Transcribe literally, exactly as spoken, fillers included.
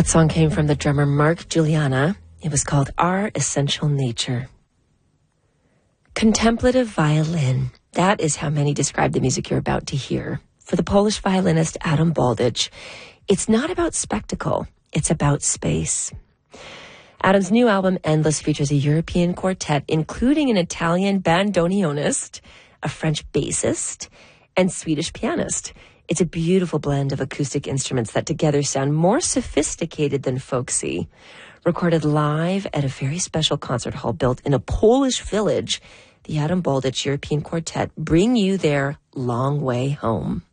That song came from the drummer Mark Juliana. It was called Our Essential Nature. Contemplative violin. That is how many describe the music you're about to hear. For the Polish violinist Adam Baldich, it's not about spectacle. It's about space. Adam's new album, Endless, features a European quartet, including an Italian bandoneonist, a French bassist, and Swedish pianist. It's a beautiful blend of acoustic instruments that together sound more sophisticated than folksy. Recorded live at a very special concert hall built in a Polish village, the Adam Baldich European Quartet bring you their long way home.